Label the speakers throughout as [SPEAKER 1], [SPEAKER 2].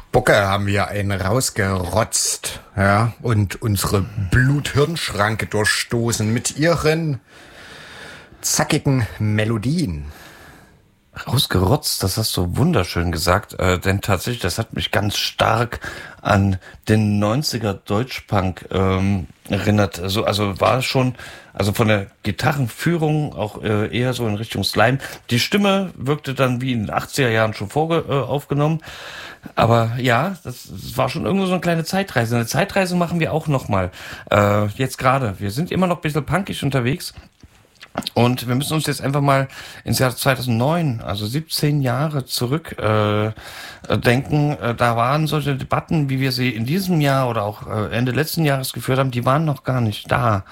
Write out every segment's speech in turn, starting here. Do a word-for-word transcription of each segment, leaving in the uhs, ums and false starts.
[SPEAKER 1] Bucke haben wir einen rausgerotzt, ja, und unsere Blut-Hirn-Schranke durchstoßen mit ihren zackigen Melodien.
[SPEAKER 2] Rausgerotzt, das hast du wunderschön gesagt, äh, denn tatsächlich, das hat mich ganz stark an den neunziger Deutschpunk ähm, erinnert. Also, also war schon, also von der Gitarrenführung auch äh, eher so in Richtung Slime. Die Stimme wirkte dann wie in den achtziger Jahren schon vorge äh, aufgenommen. Aber ja, das, das war schon irgendwo so eine kleine Zeitreise. Eine Zeitreise machen wir auch nochmal. Äh, jetzt gerade. Wir sind immer noch ein bisschen punkig unterwegs. Und wir müssen uns jetzt einfach mal ins Jahr zweitausendneun, also siebzehn Jahre zurück äh, denken. Äh, da waren solche Debatten, wie wir sie in diesem Jahr oder auch äh, Ende letzten Jahres geführt haben, die waren noch gar nicht da.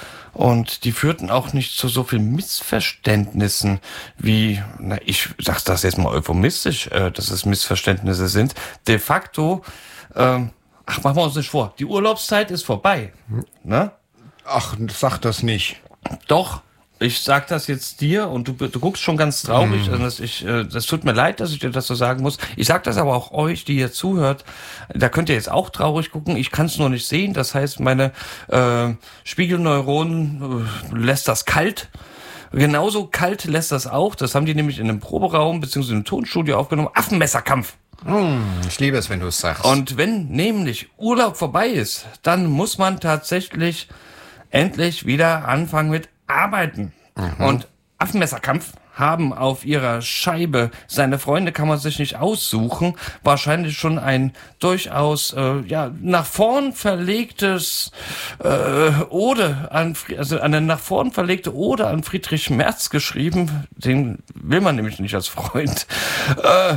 [SPEAKER 2] Und die führten auch nicht zu so vielen Missverständnissen wie, na, ich sag das jetzt mal euphemistisch, äh, dass es Missverständnisse sind. De facto, äh, ach, machen wir uns nicht vor, die Urlaubszeit ist vorbei. Ne?
[SPEAKER 1] Ach, sag das nicht.
[SPEAKER 2] Doch. Ich sag das jetzt dir und du, du guckst schon ganz traurig. Mm. Also das, ich, äh, das tut mir leid, dass ich dir das so sagen muss. Ich sag das aber auch euch, die ihr zuhört. Da könnt ihr jetzt auch traurig gucken. Ich kann es nur nicht sehen. Das heißt, meine äh, Spiegelneuronen äh, lässt das kalt. Genauso kalt lässt das auch. Das haben die nämlich in einem Proberaum bzw. im Tonstudio aufgenommen. Affenmesserkampf.
[SPEAKER 1] Mm, ich liebe es, wenn du es sagst.
[SPEAKER 2] Und wenn nämlich Urlaub vorbei ist, dann muss man tatsächlich endlich wieder anfangen mit Arbeiten. Mhm. Und Affenmesserkampf haben auf ihrer Scheibe, seine Freunde kann man sich nicht aussuchen, wahrscheinlich schon ein durchaus äh, ja nach vorn verlegtes äh, Ode an, also eine nach vorn verlegte Ode an Friedrich Merz geschrieben. Den will man nämlich nicht als Freund. Äh,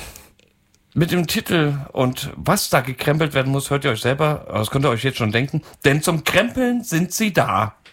[SPEAKER 2] Mit dem Titel und was da gekrempelt werden muss, hört ihr euch selber, das könnt ihr euch jetzt schon denken, denn zum Krempeln sind sie da.